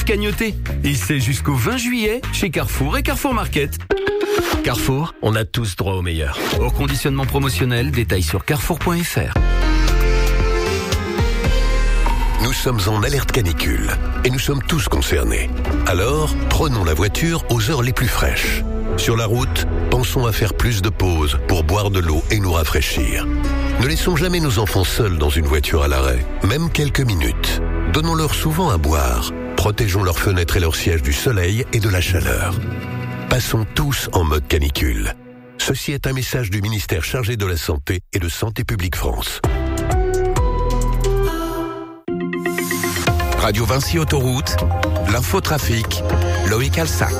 cagnoter. Et c'est jusqu'au 20 juillet chez Carrefour et Carrefour Market. Carrefour, on a tous droit au meilleur. Au conditionnement promotionnel, détail sur carrefour.fr. Nous sommes en alerte canicule et nous sommes tous concernés. Alors, prenons la voiture aux heures les plus fraîches. Sur la route, pensons à faire plus de pauses pour boire de l'eau et nous rafraîchir. Ne laissons jamais nos enfants seuls dans une voiture à l'arrêt, même quelques minutes. Donnons-leur souvent à boire. Protégeons leurs fenêtres et leurs sièges du soleil et de la chaleur. Passons tous en mode canicule. Ceci est un message du ministère chargé de la Santé et de Santé publique France. Radio Vinci Autoroute, l'infotrafic, Loïc Alsac.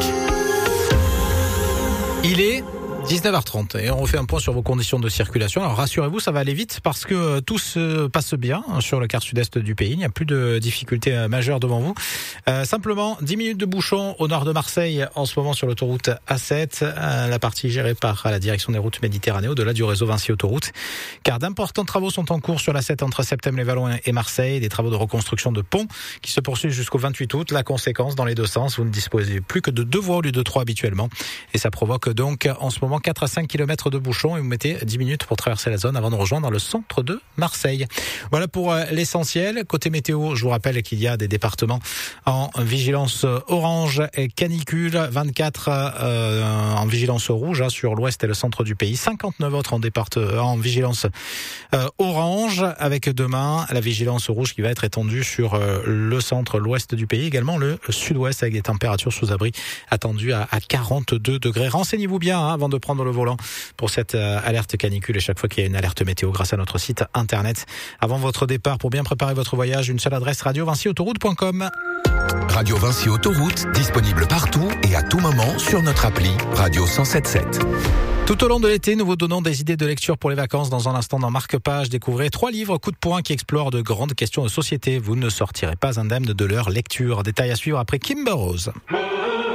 Il est 19h30 et on refait un point sur vos conditions de circulation. Alors rassurez-vous, ça va aller vite parce que tout se passe bien sur le quart sud-est du pays. Il n'y a plus de difficultés majeures devant vous. Simplement 10 minutes de bouchon au nord de Marseille en ce moment sur l'autoroute A7, la partie gérée par la direction des routes Méditerranée au-delà du réseau Vinci Autoroute. Car d'importants travaux sont en cours sur la 7 entre Septem-les-Vallons et Marseille, des travaux de reconstruction de ponts qui se poursuivent jusqu'au 28 août. La conséquence, dans les deux sens, vous ne disposez plus que de 2 voies au lieu de 3 habituellement. Et ça provoque donc en ce moment 4 à 5 km de bouchons et vous mettez 10 minutes pour traverser la zone avant de rejoindre le centre de Marseille. Voilà pour l'essentiel. Côté météo, je vous rappelle qu'il y a des départements en vigilance orange et canicule, 24 en vigilance rouge sur l'ouest et le centre du pays, 59 autres en vigilance orange, avec demain la vigilance rouge qui va être étendue sur le centre, l'ouest du pays, également le sud-ouest avec des températures sous abri attendues à 42 degrés. Renseignez-vous bien avant de prendre le volant pour cette alerte canicule et chaque fois qu'il y a une alerte météo grâce à notre site internet. Avant votre départ, pour bien préparer votre voyage, une seule adresse, radiovinciautoroute.com. Radio Vinci Autoroute, disponible partout et à tout moment sur notre appli Radio 107.7. Tout au long de l'été, nous vous donnons des idées de lecture pour les vacances. Dans un instant, dans Marque-Page, découvrez 3 livres coup de poing qui explorent de grandes questions de société. Vous ne sortirez pas indemne de leur lecture. Détail à suivre après Kimber Rose.